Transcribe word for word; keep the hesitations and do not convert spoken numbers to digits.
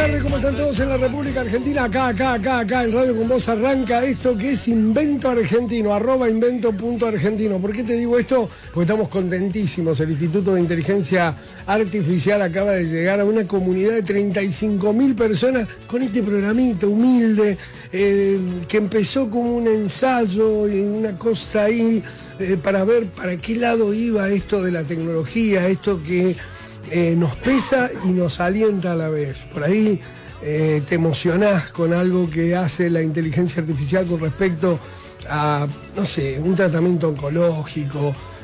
tardes, ¿cómo están todos en la República Argentina? Acá, acá, acá, acá, en Radio Con Vos arranca esto que es Invento Argentino, arroba invento punto argentino. ¿Por qué te digo esto? Porque estamos contentísimos. El Instituto de Inteligencia Artificial acaba de llegar a una comunidad de treinta y cinco mil personas con este programita humilde, eh, que empezó como un ensayo y una cosa ahí eh, para ver para qué lado iba esto de la tecnología, esto que Eh, nos pesa y nos alienta a la vez. Por ahí eh, te emocionás con algo que hace la inteligencia artificial con respecto a, no sé, un tratamiento oncológico,